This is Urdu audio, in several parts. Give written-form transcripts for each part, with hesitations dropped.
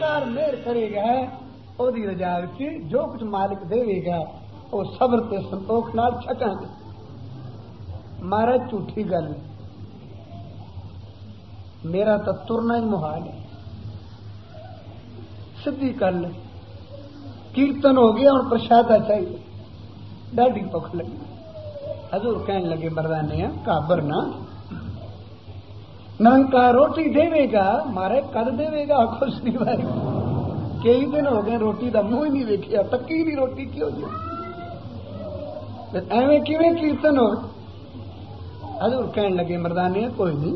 پروردگار مہر کرے گا وہ رجا جو کچھ مالک دے گا وہ صبر تے سنتوخ نال چھکاں گے. مارا جھوٹھی گل میرا تو ترنا ہی محال ہے. سدھی گل کیرتن ہو گیا اور پرشادہ چاہیے ڈاڈی بھوک لگی. حضور کہنے لگے مردانے کابر نہ نرنکار روٹی دے گا مارے کد دے گا خوش نہیں بھائی. کئی دن ہو گئے روٹی دا منہ ہی نہیں ویکھیا پکی نہیں روٹی کیوں جی ایویں کیویں کیرتن ہو. حضور کہنے لگے مردانے کوئی نہیں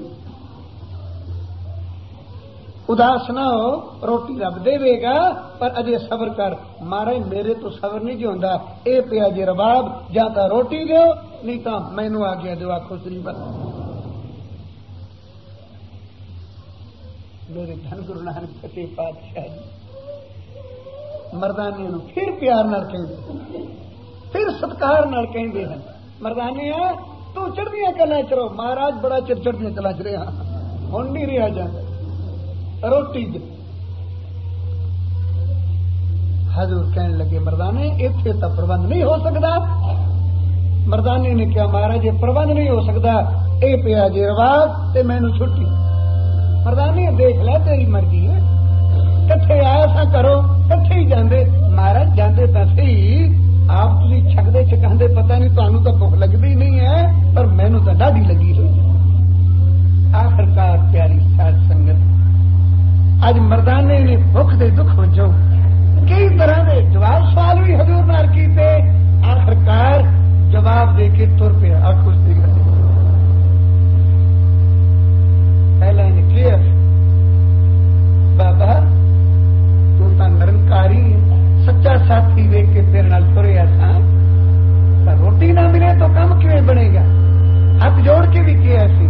اداس نہ ہو روٹی رب دے گا پر اجے صبر کر. مارے میرے تو صبر نہیں جو ہوندا اے پیا جے رباب جا تا روٹی دیو نہیں تا مینوں آ گیا دعا خوش نہیں بن. میرے دھن گرو نانک سچے پاتشاہ جی مردانے نو پھر پیار نال کہندے پھر ستکار نال کہندے ہیں مردانے تو چڑھدیاں کلاں چرو مہاراج بڑا چر چڑھدیاں کلاں چ رہا ہن نہیں رہا جاندا روٹی دے. حضور کہنے لگے مردانے اتنے تو پربند نہیں ہو سکتا. مردانے نے کیا مہاراج یہ پربند نہیں ہو سکتا اے پیا جی رواج تے مینوں چھٹی. مردانے دیکھ لے تیری مرضی ہے کٹھے آیا سا کرو کٹھے ہی جاندے. مہاراج جاندے تو صحیح آپ تھی چھکتے چھکاندے پتہ نہیں تمہیں تو بھوک لگتی نہیں ہے پر مینوں تو ڈاڈی لگی ہوئی. آخرکار پیاری ساتھ سنگت اج مردانے نے بھوک دے دکھ وجوں کئی طرح کے جواب سوال بھی حضور نال کیتے. آخرکار جواب دے کے تر پیا آخو سی گل. پہلا انہیں کیا بابا تو نرنکاری سچا ساتھی دیکھ کے تیرے نال تریا سا روٹی نہ ملے تو کم کیوں بنے گا. ہاتھ جوڑ کے بھی کیا سی